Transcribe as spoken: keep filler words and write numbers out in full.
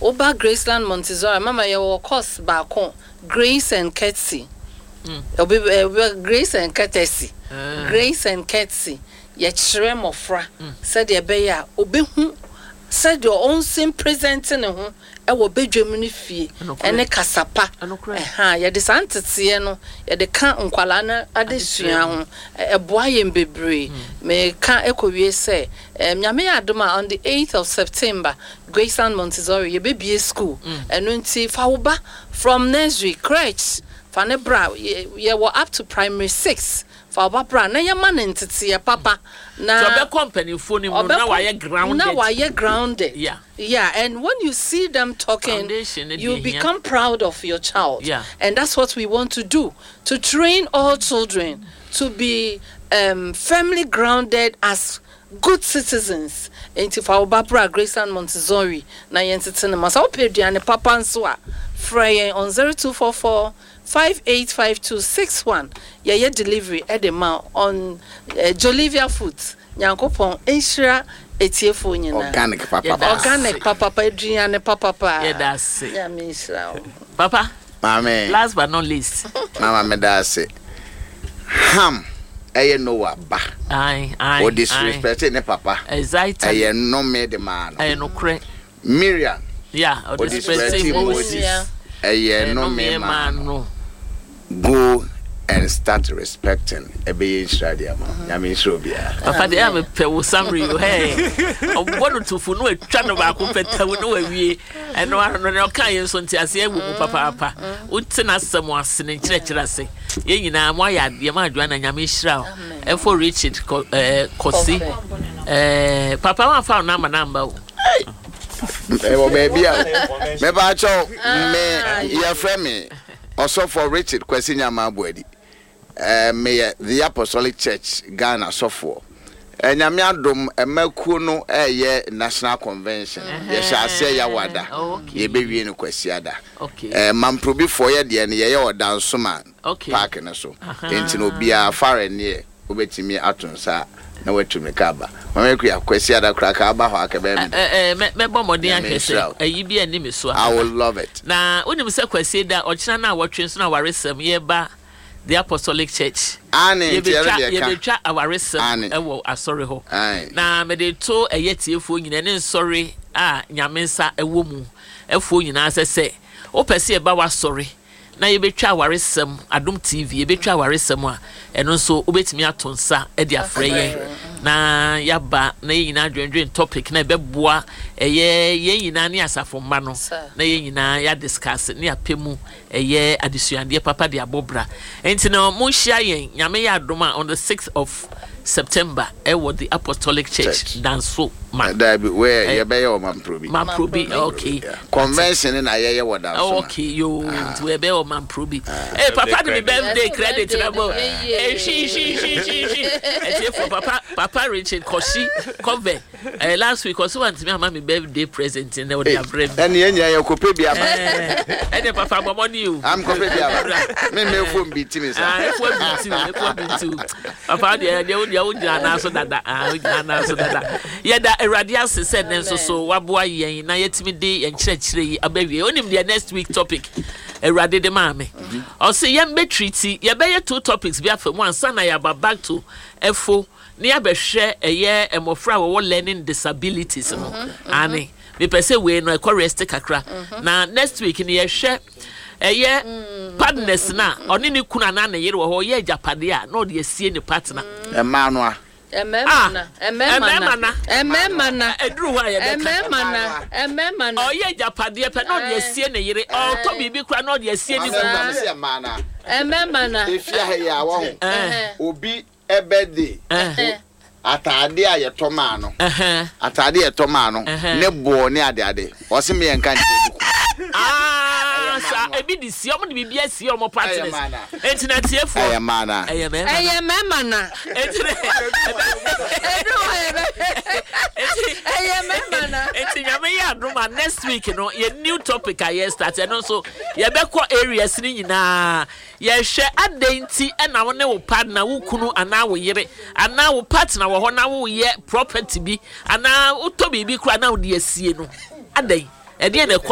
Oba Graceland Montessori mama your course back Grace and Courtesy. Mm. Obi uh, Grace and Courtesy. Uh. Grace and Courtesy. Ye chere mofra said ye be ya obi hu said your own sim present ne ho e wo bedwam ne fie ene kasapa eh ha ye de santete no ye de ka nkwala na adesua ho e boa ye mbebre me ka ekowie se nyame ya adoma on the eighth of September Graceland Montessori ye be school eno nti fa wo ba from nursery crèche fa ne bra ye were up to primary six for Barbara na ya man entity papa na so be company phone mu na why grounded na why grounded yeah yeah and when you see them talking you become yeah. proud of your child yeah and that's what we want to do to train all children to be um firmly grounded as good citizens into for Barbara Graceland Montessori na yentete na masa opeduane papa nso a frey on zero two four four five eight five two six one. Yeah, yeah, delivery at the mouth on uh, Jolivia Foods. Yankopon Asia etiefo nyina. Organic papa. Yeah, organic papa papa Adrian papa papa. Yeah, that's it. Yeah, Miss Papa. Mama. Last but not least. Mama me that's it. Ham. Aye no wa ba. Aye, aye. O disrespect ne papa. Exactly. Aye no me the man. Aye no kre. Miriam. Yeah, o disrespect Moses. Aye no me man no. Go and start respecting ebe Israel ma nyame Israel papa dey am pe wo summary hey obodo to fu no atwa no ba ko peta wo no awie eno ano no kan yen so ntiase ewu mu papa papa uti na asem asene kire kire ase ye nyina mo ya de ma adwa na nyame Israel e for Richard eh Kosi eh papa wa fa na number wo eh wo baby me ba cho me ya friend me also for Richard Kwesi Nyama Abuadi. Uh, me the Apostolic Church Ghana so for. Eh nyame adom emaku no eh national convention. Ye sha say ya wada. Ye be wie no Kwesi ada. Eh mamprobi for ye de ne ye odan so man. Park ne so. Enti no bia fare ne obetimi atonsa na watumi kaba. Mama ku ya Kwesi ada kra ka aba ho akabe me. Eh eh me bo modin akese. Ayi bia ni me so. I will love it. Na onim se Kwesi da ochina na watwe so na waresem ye ba the Apostolic Church. Ani tiere de ka. Ye betwa awaresem e wo asori ho. Na me de to eyetiefo nyina ne nsori a nyamensa ewo mu. Efo nyina asese. O pese e ba wasori. Na ye betwa awaresem Adom T V ye betwa awaresem a eno so obetimi atonsa e de afre yen. Na yaba na ye nyina dwendwen topic na beboa eye ye nyina ne asafo mma no na ye nyina ya discuss ne apemu eye adesuande papa de abobra enti no mo hia yen nyame ya adoma on the sixth of September e wo the Apostolic Church danso ma da be where ye be your man probi man probi okay convention na ye ye wo danso okay yo we be your man probi eh papa the birthday credit na bo eh shi shi shi shi shi eh for papa papa Richard Kosi cover eh last week also want me my birthday present in the have bread and ye nya ye kope bia ba eh the papa mo money you am kope bia ba me me fo mbi timi sa ah fo mbi timi fo mbi timi papa de de ya wudi anaso dada ah wudi anaso dada ye da eradia se said nenso so waboa yen na yetimi de enkyerechire yi abawie onim the next week topic erade de maame o se ye be treaty ye be two topics bi afem one sana ya back to efo ne ya be hwe eye emofra wo learning disabilities no ani me pese we no e rest kakra na next week ne ye hwe eye partners na oni ni kuna na na yire wo ho ye japade a no de asie ni partner e ma no a ememana ememana ememana edru wa ye de ememana ememana o ye japade pe no de asie ne yire o to bibi kura no de asie ni ememana ememana efia he ya wo obi ebede atade a ye to ma no atade ye to ma no ne bo ne ade ade o se me ye nka ah sa ebi di si omo di bibia si omo partners internet efo eye mana eye me eye me mana internet edu eye me mana enti nyame ya adoma next week no ye new topic I start and also ye be ko areas ni nyina ye hwe adenti e na wo ne wo partner wo kunu ana wo yire ana wo partner wo ho na wo ye property bi ana wo to bibi kura na wo de asie no adai e de